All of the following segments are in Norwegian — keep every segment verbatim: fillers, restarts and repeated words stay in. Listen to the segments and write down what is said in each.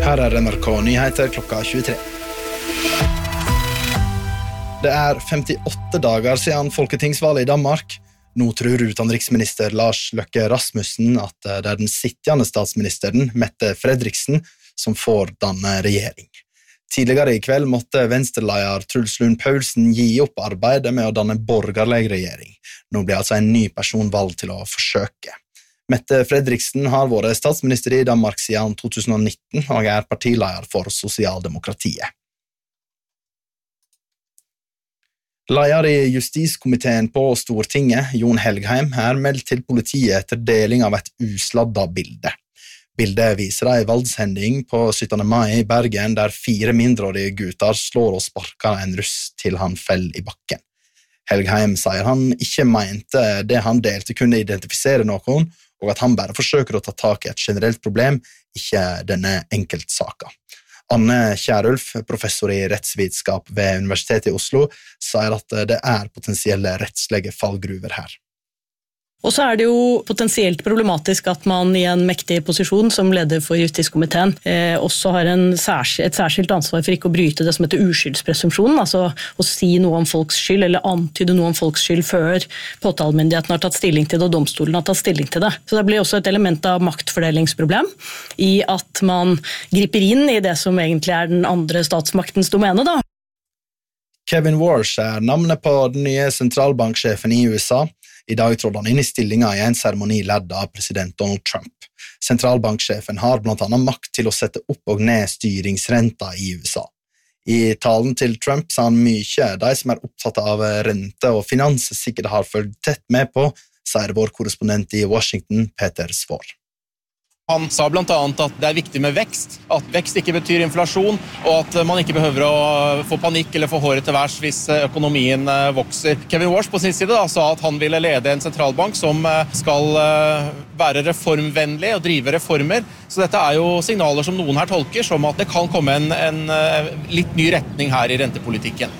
Her er N R K Nyheter klokka tjuetre. Det er femtiåtte dager siden folketingsvalget i Danmark. Nå tror utenriksminister Lars Løkke Rasmussen at det er den sittende statsministeren, Mette Frederiksen, som får danne regjering. Tidligere i kveld måtte venstreleder Truls Lund Poulsen gi opp arbeidet med å danne borgerlig regjering. Nå blir altså en ny person valgt til å forsøke. Mette Frederiksen har vært statsminister i Danmark siden to tusen og nitten og er partileder for Sosialdemokratiet. Leder i Justiskomiteen på Stortinget, Jon Helgheim, er meldt til politiet etter deling av et usladda bilde. Bildet viser en voldshending på syttende mai i Bergen, der fire mindreårige gutter slår og sparker en russ til han fell i bakken. Helgheim sier han ikke mente det han delte kunne identifisere noen, og at han bare forsøker å ta tak i et generelt problem, ikke denne enkeltsaka. Anne Kjærulf, professor i rettsvitenskap ved Universitetet i Oslo, sier at det er potensielle rettslige fallgruver her. Og så er det jo potensielt problematisk at man i en mektig posisjon som leder for Justiskomiteen eh, også har en særs, et særskilt ansvar for ikke å bryte det som heter uskyldspresumpsjonen, altså å si noe om folks skyld eller antyde noe om folks skyld før påtalemyndigheten har tatt stilling til det og domstolen har tatt stilling til det. Så det blir også et element av maktfordelingsproblem i at man griper inn i det som egentlig er den andre statsmaktens domene da. Kevin Warsh er navnet på den nye sentralbanksjefen i U S A. I dag trådde han inn i stillingen i en seremoni ledd av president Donald Trump. Sentralbanksjefen har blant annet makt til å sette opp og ned styringsrenta i U S A. I talen til Trump sa han mye de som er opptatt av rente og finans sikkert har følt tett med på, sier vår korrespondent i Washington, Peter Svår. Han sa blant annet at det er viktig med vekst, at vekst ikke betyr inflasjon, og at man ikke behøver å få panikk eller få håret til værs hvis økonomien vokser. Kevin Warsh på sin side da, sa at han ville lede en sentralbank som skal være reformvennlig og drive reformer. Så dette er jo signaler som noen her tolker som at det kan komme en, en litt ny retning her i rentepolitikken.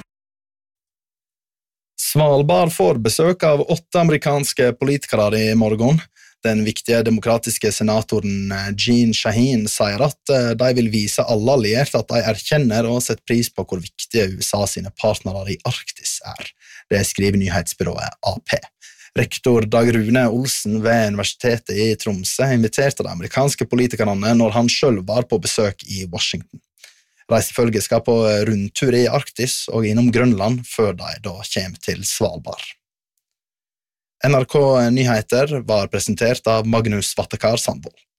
Svalbard får besøk av åtte amerikanske politikere i morgen. Den viktige demokratiske senatoren Jeanne Shaheen sier at de vil vise alle allierte at de erkjenner og setter pris på hvor viktige U S A sine partnere i Arktis er. Det skriver nyhetsbyrået A P. Rektor Dag Rune Olsen ved Universitetet i Tromsø inviterte de amerikanske politikerne når han selv var på besøk i Washington. Reisefølget skal på rundtur i Arktis og innom Grønland før de da kommer til Svalbard. N R K Nyheter var presentert av Magnus Vattekar Sandvold.